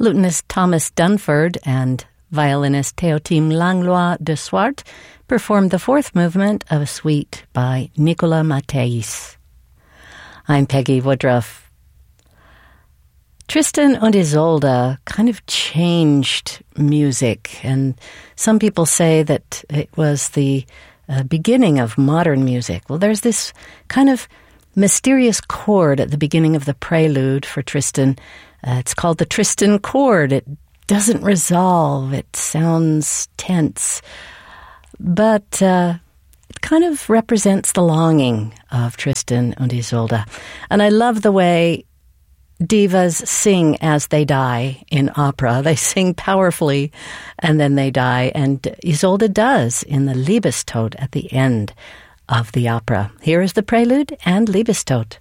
Lutenist Thomas Dunford and violinist Théotime Langlois de Swart performed the fourth movement of a suite by Nicolas Matthaeis. I'm Peggy Woodruff. Tristan und Isolde kind of changed music, and some people say that it was the beginning of modern music. Well, there's this kind of mysterious chord at the beginning of the prelude for Tristan. It's called the Tristan chord. It doesn't resolve. It sounds tense. But it kind of represents the longing of Tristan und Isolde. And I love the way divas sing as they die in opera. They sing powerfully and then they die. And Isolde does in the Liebestod at the end of the opera. Here is the prelude and Liebestod.